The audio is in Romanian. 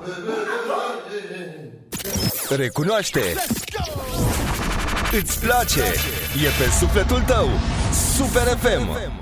Recunoaște. Îți place. E pe sufletul tău. Super FM.